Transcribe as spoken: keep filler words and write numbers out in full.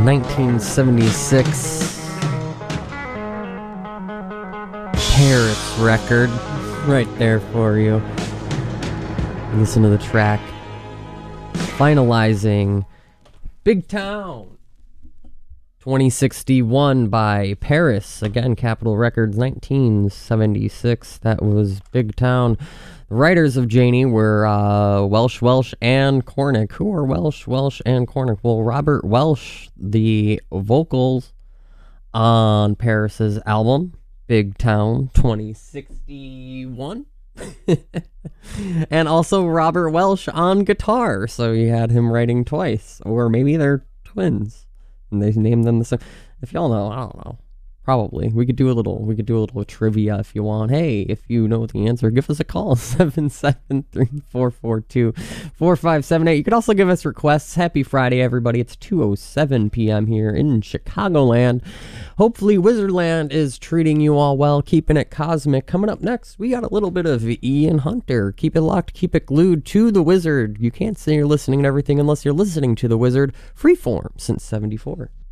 nineteen seventy-six Paris record right there for you. Listen to the track. Finalizing Big Town twenty sixty-one by Paris. Again, Capitol Records, nineteen seventy-six. That was Big Town. The writers of Janie were uh, Welsh, Welsh, and Cornick. Who are Welsh, Welsh, and Cornick? Well, Robert Welsh, the vocals on Paris's album, Big Town twenty sixty-one. And also Robert Welsh on guitar. So you had him writing twice. Or maybe they're twins and they named them the same. If y'all know, I don't know. Probably. We could do a little we could do a little trivia if you want. Hey, if you know the answer, give us a call. seven seven three, four four two, four five seven eight. You could also give us requests. Happy Friday, everybody. It's two oh seven p.m. here in Chicagoland. Hopefully Wizardland is treating you all well, keeping it cosmic. Coming up next, we got a little bit of Ian Hunter. Keep it locked, keep it glued to the Wizard. You can't say you're listening to everything unless you're listening to the Wizard. Freeform since seventy-four.